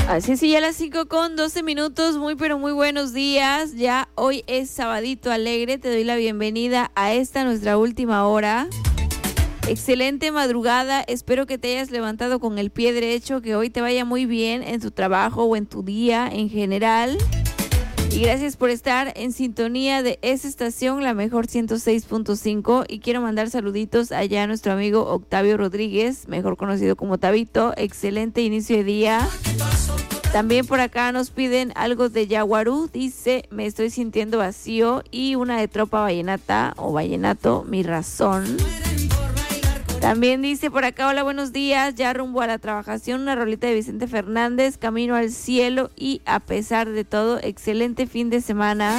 Así es, y ya las 5:12, muy pero muy buenos días. Ya hoy es sabadito alegre, te doy la bienvenida a esta nuestra última hora. Excelente madrugada, espero que te hayas levantado con el pie derecho, que hoy te vaya muy bien en tu trabajo o en tu día en general. Y gracias por estar en sintonía de esta estación, la mejor 106.5. Y quiero mandar saluditos allá a nuestro amigo Octavio Rodríguez, mejor conocido como Tabito. Excelente inicio de día. También por acá nos piden algo de Yaguarú. Dice, me estoy sintiendo vacío. Y una de Tropa Vallenata o Vallenato, Mi Razón. También dice por acá, hola, buenos días, ya rumbo a la trabajación, una rolita de Vicente Fernández, Camino al Cielo y A pesar de todo, excelente fin de semana.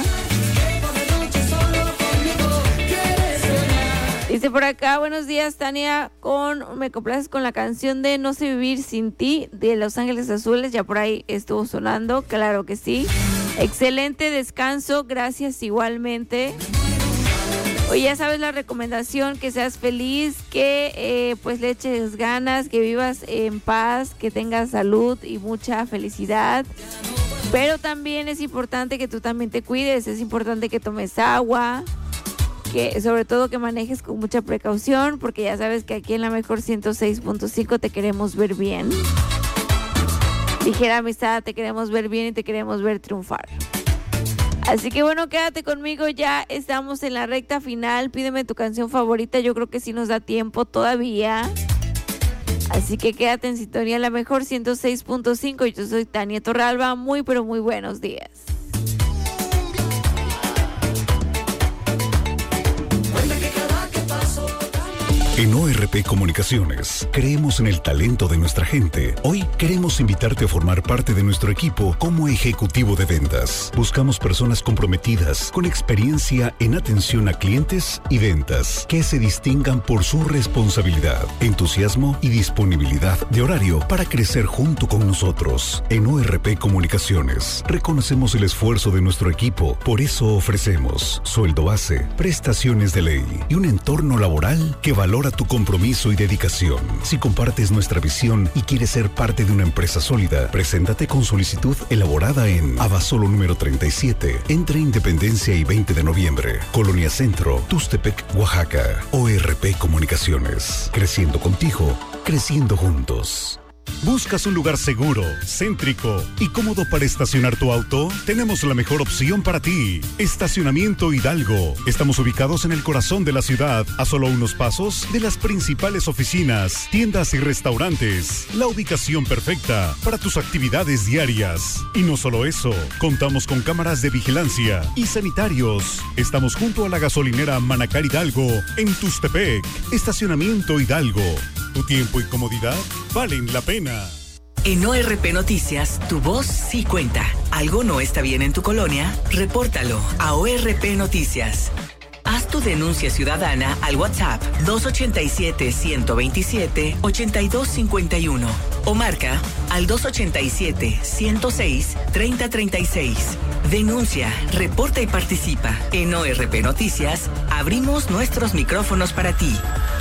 Dice por acá, buenos días, Tania, me complaces con la canción de No sé vivir sin ti, de Los Ángeles Azules, ya por ahí estuvo sonando, claro que sí. Excelente descanso, gracias igualmente. Oye, ya sabes la recomendación, que seas feliz, que pues le eches ganas, que vivas en paz, que tengas salud y mucha felicidad. Pero también es importante que tú también te cuides, es importante que tomes agua, que sobre todo que manejes con mucha precaución, porque ya sabes que aquí en la mejor 106.5 te queremos ver bien. Ligera amistad, te queremos ver bien y te queremos ver triunfar. Así que bueno, quédate conmigo, ya estamos en la recta final. Pídeme tu canción favorita, yo creo que sí nos da tiempo todavía. Así que quédate en sintonía, la mejor 106.5. Yo soy Tania Torralba, muy pero muy buenos días. En ORP Comunicaciones, creemos en el talento de nuestra gente. Hoy queremos invitarte a formar parte de nuestro equipo como ejecutivo de ventas. Buscamos personas comprometidas, con experiencia en atención a clientes y ventas, que se distingan por su responsabilidad, entusiasmo y disponibilidad de horario para crecer junto con nosotros. En ORP Comunicaciones, reconocemos el esfuerzo de nuestro equipo. Por eso ofrecemos sueldo base, prestaciones de ley y un entorno laboral que valora tu compromiso y dedicación. Si compartes nuestra visión y quieres ser parte de una empresa sólida, preséntate con solicitud elaborada en Abasolo número 37, entre Independencia y 20 de noviembre, Colonia Centro, Tustepec, Oaxaca. ORP Comunicaciones. Creciendo contigo, creciendo juntos. ¿Buscas un lugar seguro, céntrico y cómodo para estacionar tu auto? Tenemos la mejor opción para ti. Estacionamiento Hidalgo. Estamos ubicados en el corazón de la ciudad, a solo unos pasos de las principales oficinas, tiendas y restaurantes. La ubicación perfecta para tus actividades diarias. Y no solo eso, contamos con cámaras de vigilancia y sanitarios. Estamos junto a la gasolinera Manacar Hidalgo, en Tustepec. Estacionamiento Hidalgo. Tu tiempo y comodidad valen la pena. En ORP Noticias, tu voz sí cuenta. ¿Algo no está bien en tu colonia? Repórtalo a ORP Noticias. Haz tu denuncia ciudadana al WhatsApp 287-127-8251 o marca al 287-106-3036. Denuncia, reporta y participa. En ORP Noticias, abrimos nuestros micrófonos para ti.